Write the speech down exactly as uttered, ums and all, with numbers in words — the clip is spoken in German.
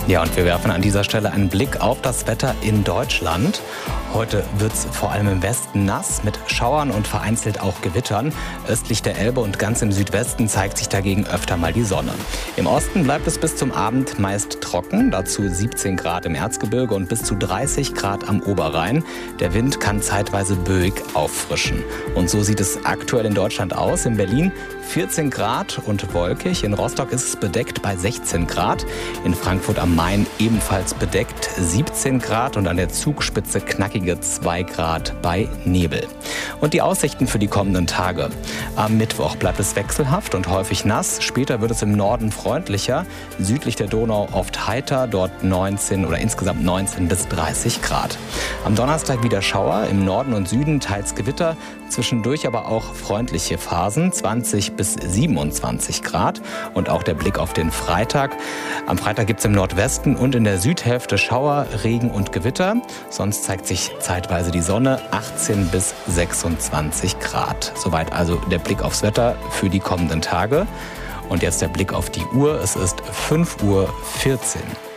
Ja, und wir werfen an dieser Stelle einen Blick auf das Wetter in Deutschland. Heute wird es vor allem im Westen nass mit Schauern und vereinzelt auch Gewittern. Östlich der Elbe und ganz im Südwesten zeigt sich dagegen öfter mal die Sonne. Im Osten bleibt es bis zum Abend meist trocken, dazu siebzehn Grad im Erzgebirge und bis zu dreißig Grad am Oberrhein. Der Wind kann zeitweise böig auffrischen. Und so sieht es aktuell in Deutschland aus. In Berlin vierzehn Grad und wolkig. In Rostock ist es bedeckt bei sechzehn Grad. In Frankfurt am Main ebenfalls bedeckt siebzehn Grad und an der Zugspitze knackige zwei Grad bei Nebel. Und die Aussichten für die kommenden Tage. Am Mittwoch bleibt es wechselhaft und häufig nass. Später wird es im Norden freundlicher. Südlich der Donau oft heiter, dort neunzehn oder insgesamt neunzehn bis dreißig Grad. Am Donnerstag wieder Schauer, im Norden und Süden teils Gewitter, zwischendurch aber auch freundliche Phasen, zwanzig bis siebenundzwanzig Grad. Und auch der Blick auf den Freitag. Am Freitag gibt es im Nordwesten und in der Südhälfte Schauer, Regen und Gewitter. Sonst zeigt sich zeitweise die Sonne, achtzehn bis sechsundzwanzig Grad. Soweit also der Blick aufs Wetter für die kommenden Tage. Und jetzt der Blick auf die Uhr. Es ist fünf Uhr vierzehn.